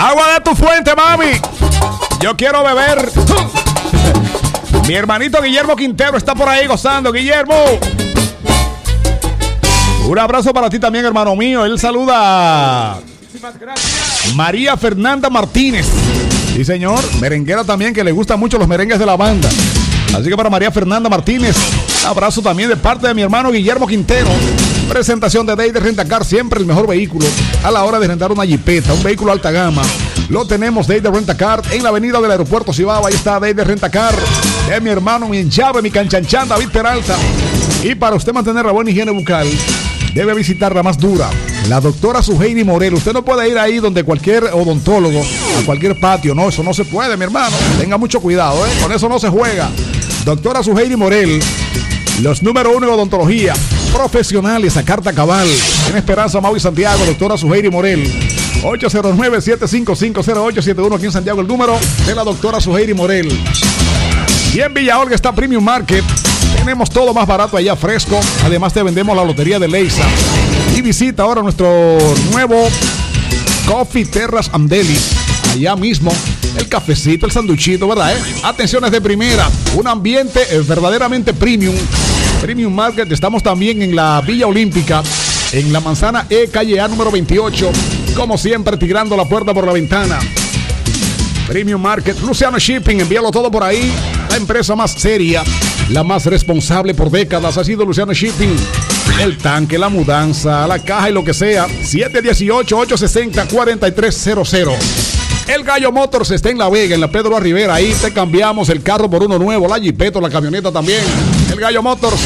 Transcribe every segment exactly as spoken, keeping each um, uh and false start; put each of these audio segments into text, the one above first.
Agua de tu fuente, mami. Yo quiero beber. Mi hermanito Guillermo Quintero está por ahí gozando. Guillermo, un abrazo para ti también, hermano mío. Él saluda a María Fernanda Martínez. Sí, señor. Merenguera también, que le gustan mucho los merengues de la banda. Así que para María Fernanda Martínez, un abrazo también de parte de mi hermano Guillermo Quintero. Presentación de Day de Rentacar, siempre el mejor vehículo a la hora de rentar una jipeta, un vehículo alta gama. Lo tenemos Day de Rentacar en la avenida del aeropuerto Cibao. Ahí está Day de Rentacar de mi hermano, mi enchave, mi canchanchan, David Peralta. Y para usted mantener la buena higiene bucal, debe visitar la más dura, la doctora Suheiri Morel. Usted no puede ir ahí donde cualquier odontólogo, a cualquier patio. No, eso no se puede, mi hermano. Tenga mucho cuidado, ¿eh? Con eso no se juega. Doctora Suheiri Morel, los número uno en odontología, profesionales a carta cabal. En Esperanza, Mau y Santiago, doctora Suheiri Morel. ocho cero nueve, siete cinco cinco, cero ocho siete uno aquí en Santiago, el número de la doctora Suheiri Morel. Y en Villa Olga está Premium Market. Tenemos todo más barato allá, fresco. Además te vendemos la lotería de Leisa. Y visita ahora nuestro nuevo Coffee Terras and Deli. Allá mismo, el cafecito, el sanduchito, ¿verdad? Eh? Atenciones de primera. Un ambiente eh, verdaderamente premium. Premium Market. Estamos también en la Villa Olímpica, en la Manzana E, calle A número veintiocho. Como siempre, tirando la puerta por la ventana. Premium Market. Luciano Shipping, envíalo todo por ahí. La empresa más seria, la más responsable por décadas ha sido Luciano Shipping. El tanque, la mudanza, la caja y lo que sea. siete uno ocho, ocho seis cero, cuatro tres cero cero. El Gallo Motors está en La Vega, en la Pedro Rivera. Ahí te cambiamos el carro por uno nuevo. La Jeepeta, la camioneta también. El Gallo Motors.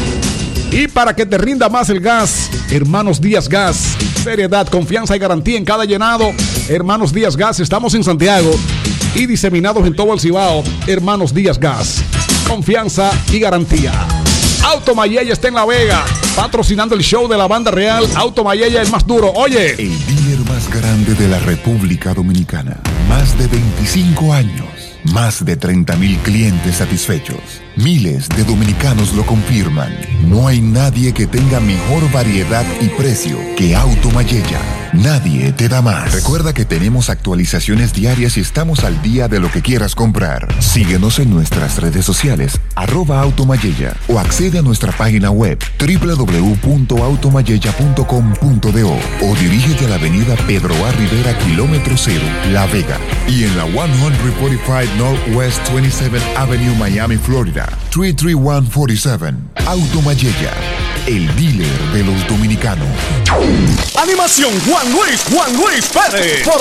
Y para que te rinda más el gas, Hermanos Díaz Gas. Seriedad, confianza y garantía en cada llenado. Hermanos Díaz Gas, estamos en Santiago y diseminados en todo el Cibao. Hermanos Díaz Gas, confianza y garantía. Auto Mayella está en La Vega, patrocinando el show de la banda real. Auto Mayella, el más duro. Oye, el dealer más grande de la República Dominicana. Más de veinticinco años. Más de treinta mil clientes satisfechos. Miles de dominicanos lo confirman. No hay nadie que tenga mejor variedad y precio que Auto Mayella. Nadie te da más. Recuerda que tenemos actualizaciones diarias y estamos al día de lo que quieras comprar. Síguenos en nuestras redes sociales, arroba Automayella, o accede a nuestra página web doble u doble u doble u punto automayella punto com punto do o dirígete a la avenida Pedro A. Rivera, kilómetro cero, La Vega, y en la ciento cuarenta y cinco Northwest veintisiete Avenue, Miami, Florida, tres tres uno cuatro siete. Automayella, el dealer de los dominicanos. Animación Juan Luis, Juan Luis Pérez. Por